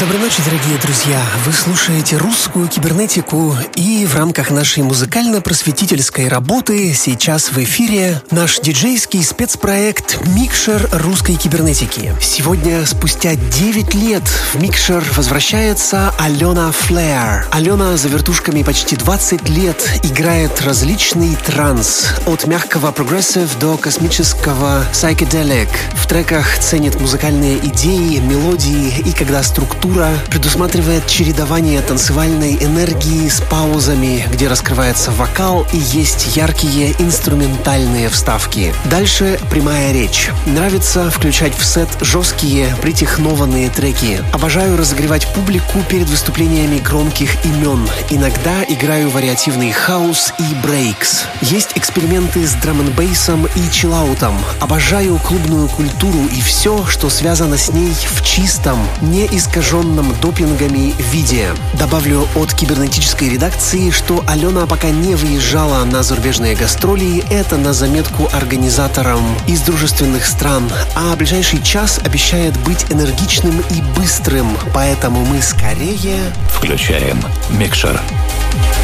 Доброй ночи, дорогие друзья! Вы слушаете русскую кибернетику, и в рамках нашей музыкально-просветительской работы сейчас в эфире наш диджейский спецпроект «Микшер русской кибернетики». Сегодня, спустя 9 лет, в «Микшер» возвращается Алена Флэр. Алена за вертушками почти 20 лет играет различный транс, от мягкого прогрессив до космического psychedelic. В треках ценит музыкальные идеи, мелодии, и когда структура предусматривает чередование танцевальной энергии с паузами, где раскрывается вокал и есть яркие инструментальные вставки. Дальше прямая речь. Нравится включать в сет жесткие, притехнованные треки. Обожаю разогревать публику перед выступлениями громких имен. Иногда играю вариативный хаус и брейкс. Есть эксперименты с драм-н-бейсом и чиллаутом. Обожаю клубную культуру и все, что связано с ней в чистом, не искаженном допингами виде. Добавлю от кибернетической редакции, что Алена пока не выезжала на зарубежные гастроли, это на заметку организаторам из дружественных стран, а ближайший час обещает быть энергичным и быстрым, поэтому мы скорее включаем микшер.